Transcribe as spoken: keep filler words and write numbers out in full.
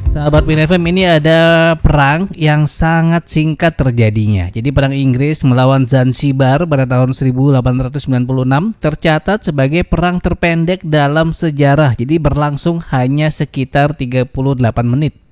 Sahabat Win F M, ini ada perang yang sangat singkat terjadinya. Jadi perang Inggris melawan Zanzibar pada tahun seribu delapan ratus sembilan puluh enam tercatat sebagai perang terpendek dalam sejarah. Jadi berlangsung hanya sekitar tiga puluh delapan menit.